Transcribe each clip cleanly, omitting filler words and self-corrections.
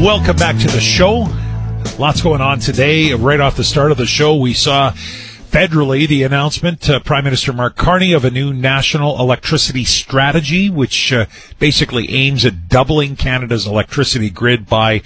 Welcome back to the show. Lots going on today. Right off the start of the show, we saw federally the announcement, Prime Minister Mark Carney, of a new national electricity strategy, which basically aims at doubling Canada's electricity grid by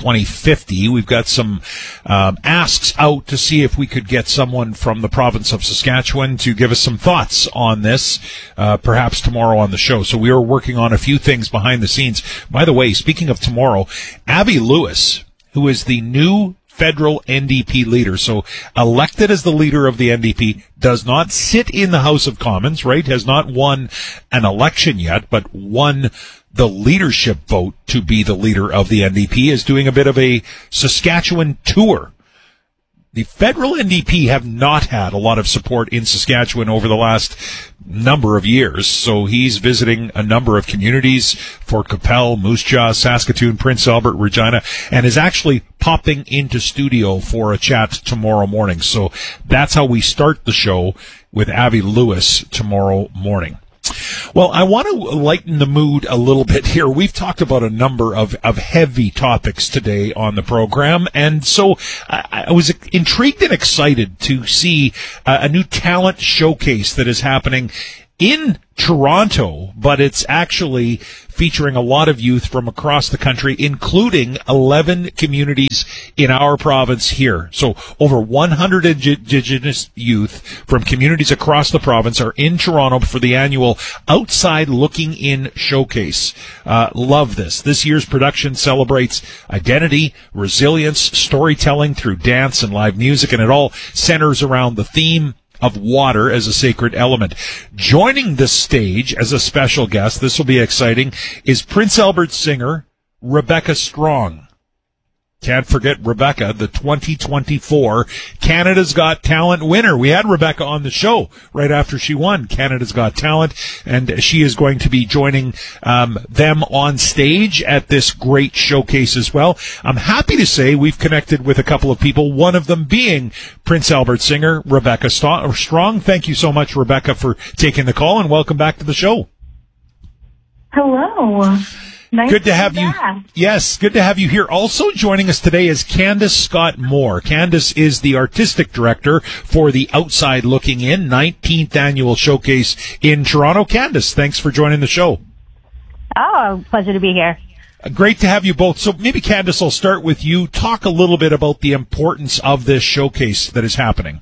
2050. We've got some asks out to see if we could get someone from the province of Saskatchewan to give us some thoughts on this, perhaps tomorrow on the show. So we are working on a few things behind the scenes. By the way, speaking of tomorrow, Avi Lewis, who is the new federal NDP leader, so elected as the leader of the NDP, does not sit in the House of Commons, right? Has not won an election yet, but won the leadership vote to be the leader of the NDP, is doing a bit of a Saskatchewan tour. The federal NDP have not had a lot of support in Saskatchewan over the last number of years, so he's visiting a number of communities, Fort Qu'Appelle, Moose Jaw, Saskatoon, Prince Albert, Regina, and is actually popping into studio for a chat tomorrow morning. So that's how we start the show, with Avi Lewis tomorrow morning. Well, I want to lighten the mood a little bit here. We've talked about a number of heavy topics today on the program, and so I was intrigued and excited to see a new talent showcase that is happening in Toronto, but it's actually featuring a lot of youth from across the country, including 11 communities in our province here. So over 100 Indigenous youth from communities across the province are in Toronto for the annual Outside Looking In showcase. Love this. This year's production celebrates identity, resilience, storytelling through dance and live music, and it all centers around the theme of water as a sacred element. Joining the stage as a special guest, this will be exciting, is Prince Albert singer Rebecca Strong. Can't forget Rebecca, the 2024 Canada's Got Talent winner. We had Rebecca on the show right after she won Canada's Got Talent, and she is going to be joining them on stage at this great showcase as well. I'm happy to say we've connected with a couple of people, one of them being Prince Albert singer Rebecca Strong. Thank you so much, Rebecca, for taking the call, and welcome back to the show. Hello. Nice good to have you. Yes, good to have you here. Also joining us today is Candace Scott Moore. Candace is the artistic director for the Outside Looking In 19th annual showcase in Toronto. Candace, thanks for joining the show. Oh, pleasure to be here. Great to have you both. So maybe, Candace, I'll start with you. Talk a little bit about the importance of this showcase that is happening.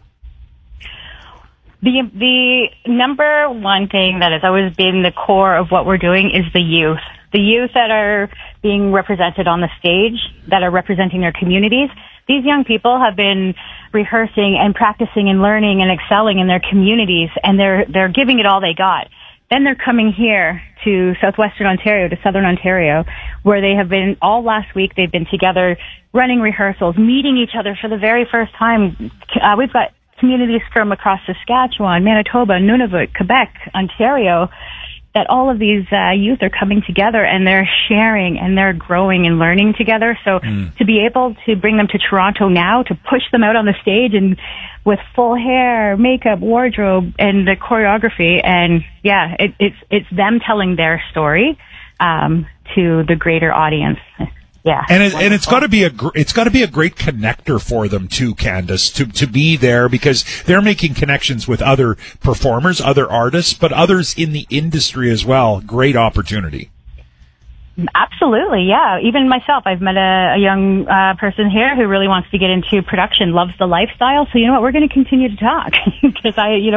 The number one thing that has always been the core of what we're doing is the youth. The youth that are being represented on the stage, that are representing their communities. These young people have been rehearsing and practicing and learning and excelling in their communities, and they're giving it all they got. Then they're coming here to southwestern Ontario, to southern Ontario, where they have been all last week. They've been together running rehearsals, meeting each other for the very first time. We've got communities from across Saskatchewan, Manitoba, Nunavut, Quebec, Ontario, that all of these youth are coming together and they're sharing and they're growing and learning together. So to be able to bring them to Toronto now, to push them out on the stage and with full hair, makeup, wardrobe, and the choreography, and yeah, it's them telling their story to the greater audience. Yeah, and it's got to be a great connector for them too, Candace, to be there, because they're making connections with other performers, other artists, but others in the industry as well. Great opportunity. Absolutely, yeah. Even myself, I've met a young person here who really wants to get into production, loves the lifestyle. So you know what, we're going to continue to talk because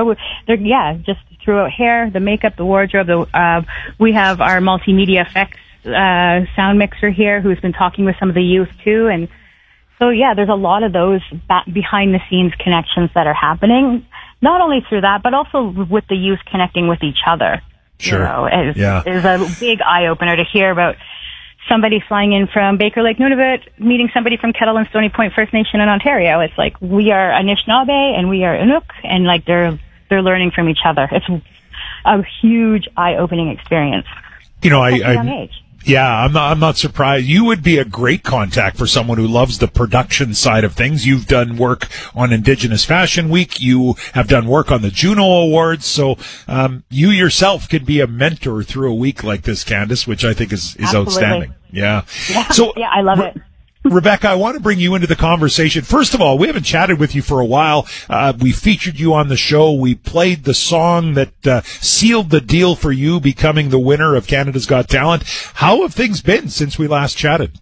just throughout hair, the makeup, the wardrobe. We have our multimedia effects sound mixer here who's been talking with some of the youth too, and so yeah, there's a lot of those behind the scenes connections that are happening, not only through that but also with the youth connecting with each other. Sure. Is a big eye opener to hear about somebody flying in from Baker Lake, Nunavut, meeting somebody from Kettle and Stony Point First Nation in Ontario. It's like we are Anishinaabe and we are Inuk, and like they're learning from each other. It's a huge eye opening experience. You know, I'm not surprised. You would be a great contact for someone who loves the production side of things. You've done work on Indigenous Fashion Week. You have done work on the Juno Awards. So you yourself could be a mentor through a week like this, Candace, which I think is outstanding. Yeah. So yeah, I love it. Rebecca, I want to bring you into the conversation. First of all, we haven't chatted with you for a while. We featured you on the show. We played the song that sealed the deal for you becoming the winner of Canada's Got Talent. How have things been since we last chatted?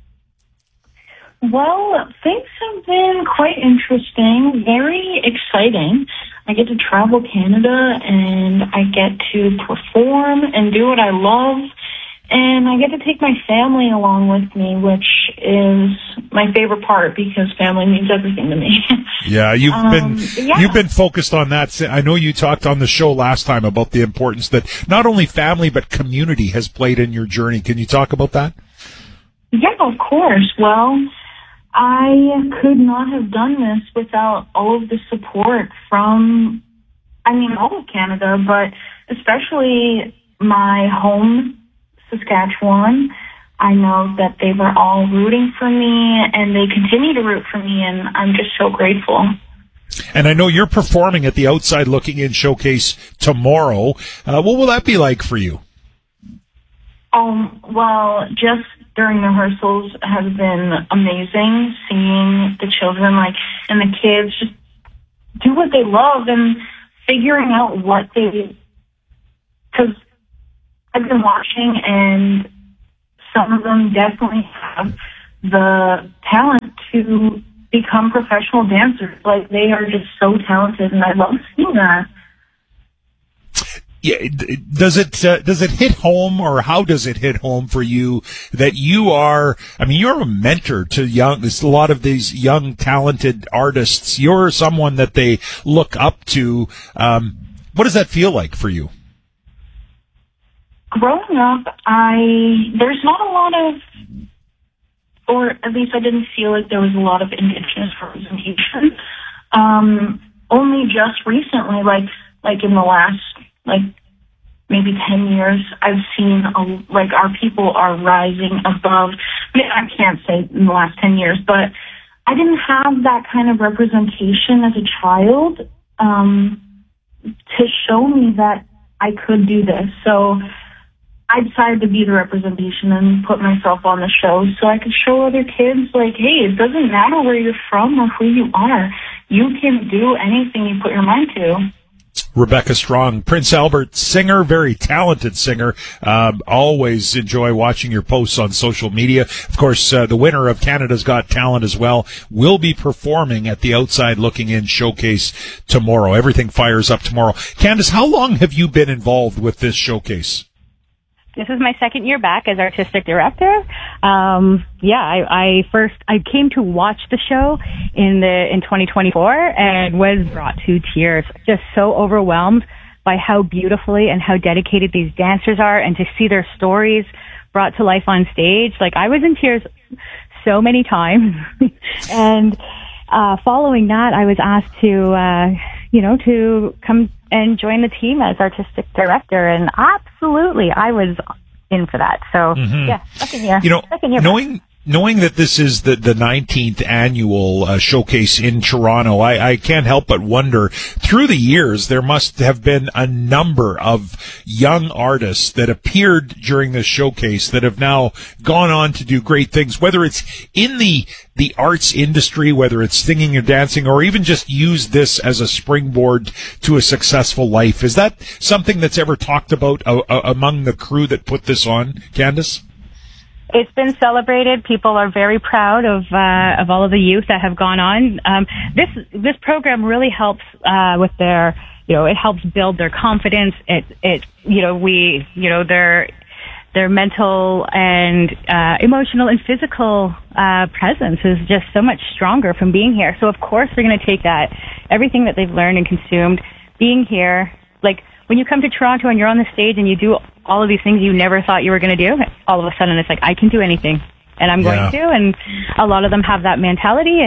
Well, things have been quite interesting, very exciting. I get to travel Canada and I get to perform and do what I love. And I get to take my family along with me, which is my favorite part because family means everything to me. Yeah, you've been focused on that. I know you talked on the show last time about the importance that not only family but community has played in your journey. Can you talk about that? Yeah, of course. Well, I could not have done this without all of the support from, all of Canada, but especially my home, Saskatchewan. I know that they were all rooting for me, and they continue to root for me, and I'm just so grateful. And I know you're performing at the Outside Looking In Showcase tomorrow. What will that be like for you? Well, just during rehearsals has been amazing, seeing the children, and the kids just do what they love and figuring out what because I've been watching, and some of them definitely have the talent to become professional dancers. They are just so talented, and I love seeing that. Yeah, does it hit home, or how does it hit home for you that you're a mentor to a lot of these young talented artists. You're someone that they look up to. What does that feel like for you? Growing up, there's not a lot of, or at least I didn't feel like there was a lot of Indigenous representation. Only just recently, like in the last, maybe 10 years, I've seen, our people are rising above. I can't say in the last 10 years, but I didn't have that kind of representation as a child to show me that I could do this. So I decided to be the representation and put myself on the show so I could show other kids, hey, it doesn't matter where you're from or who you are. You can do anything you put your mind to. Rebecca Strong, Prince Albert singer, very talented singer. Always enjoy watching your posts on social media. Of course, the winner of Canada's Got Talent as well will be performing at the Outside Looking In Showcase tomorrow. Everything fires up tomorrow. Candace, how long have you been involved with this showcase? This is my second year back as artistic director. I came to watch the show in 2024 and was brought to tears. Just so overwhelmed by how beautifully and how dedicated these dancers are, and to see their stories brought to life on stage. I was in tears so many times. And following that, I was asked to come and join the team as artistic director, and absolutely, I was in for that. So, second year. Knowing that this is the 19th annual showcase in Toronto, I can't help but wonder, through the years, there must have been a number of young artists that appeared during this showcase that have now gone on to do great things, whether it's in the arts industry, whether it's singing or dancing, or even just use this as a springboard to a successful life. Is that something that's ever talked about among the crew that put this on, Candace? It's been celebrated. People are very proud of all of the youth that have gone on. This program really helps with their, it helps build their confidence. Their mental and emotional and physical presence is just so much stronger from being here. So of course they're going to take everything that they've learned and consumed, being here. When you come to Toronto and you're on the stage and you do all of these things you never thought you were going to do, all of a sudden it's I can do anything, and I'm going to. And a lot of them have that mentality,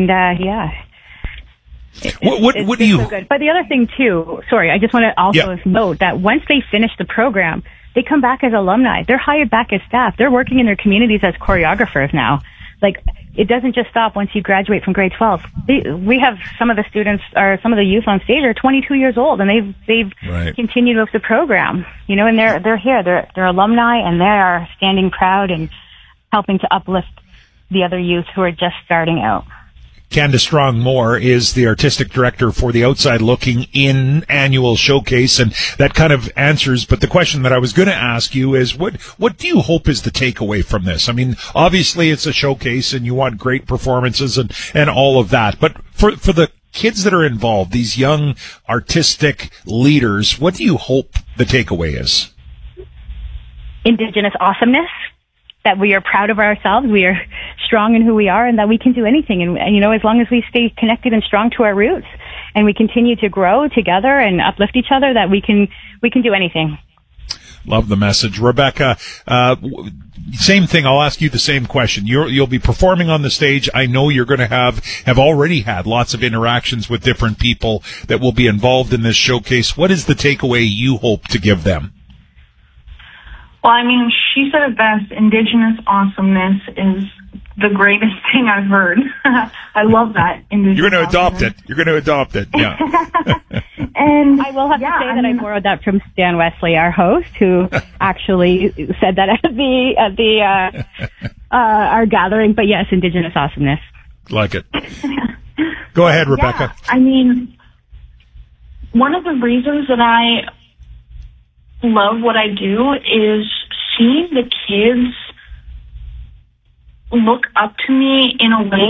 What do you? So good. But the other thing too, sorry, I just want to also note that once they finish the program, they come back as alumni. They're hired back as staff. They're working in their communities as choreographers now. It doesn't just stop once you graduate from grade 12. We have some of the students, or some of the youth on stage are 22 years old, and they've continued with the program, and they're here. They're alumni, and they are standing proud and helping to uplift the other youth who are just starting out. Candace Strong-Moore is the artistic director for the Outside Looking In annual showcase, and that kind of answers. But the question that I was going to ask you is, what do you hope is the takeaway from this? I mean, obviously it's a showcase, and you want great performances and all of that. But for the kids that are involved, these young artistic leaders, what do you hope the takeaway is? Indigenous awesomeness. That we are proud of ourselves, we are strong in who we are, and that we can do anything. And you know, as long as we stay connected and strong to our roots, and we continue to grow together and uplift each other, that we can do anything. Love the message. Rebecca, same thing. I'll ask you the same question. You'll be performing on the stage. I know you're going to have already had lots of interactions with different people that will be involved in this showcase. What is the takeaway you hope to give them? Well, I mean, she said it best. Indigenous awesomeness is the greatest thing I've heard. I love that. You're going to adopt it. You're going to adopt it. Yeah. And I will have to say that I borrowed that from Stan Wesley, our host, who actually said that at our gathering. But yes, Indigenous awesomeness. Like it. Go ahead, Rebecca. Yeah, I mean, one of the reasons that I love what I do is seeing the kids look up to me in a way